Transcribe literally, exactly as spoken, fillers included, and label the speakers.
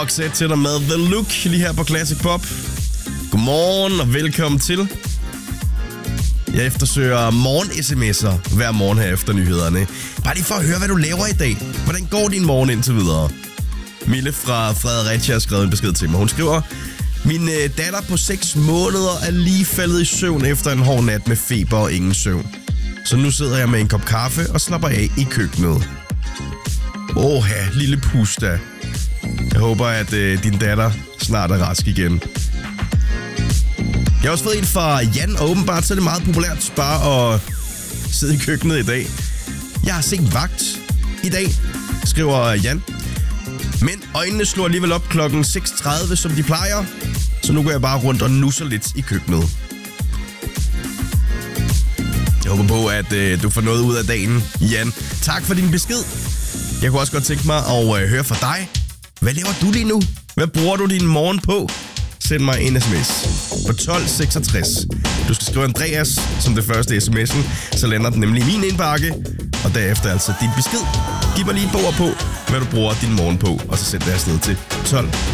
Speaker 1: Roxette til dig med The Look lige her på Classic Pop. Godmorgen og velkommen til. Jeg eftersøger morgen-sms'er hver morgen her efter nyhederne. Bare lige for at høre, hvad du laver i dag. Hvordan går din morgen indtil videre? Mille fra Fredericia har skrevet en besked til mig. Hun skriver: Min øh, datter på seks måneder er lige faldet i søvn efter en hård nat med feber og ingen søvn. Så nu sidder jeg med en kop kaffe og slapper af i køkkenet. Åha, lille pusta. Jeg håber, at øh, din datter snart er rask igen. Jeg har også fået en fra Jan, og åbenbart så er det meget populært bare at sidde i køkkenet i dag. Jeg har set vagt i dag, skriver Jan. Men øjnene slår alligevel op klokken seks tredive, som de plejer. Så nu går jeg bare rundt og nusser lidt i køkkenet. Jeg håber på, at øh, du får noget ud af dagen, Jan. Tak for din besked. Jeg kunne også godt tænke mig at øh, høre fra dig. Hvad laver du lige nu? Hvad bruger du din morgen på? Send mig en sms på tolv seksogtres. Du skal skrive Andreas som det første sms'en, så lander den nemlig i min indbakke. Og derefter altså din besked. Giv mig lige et bord på, hvad du bruger din morgen på, og så send det afsted til tolv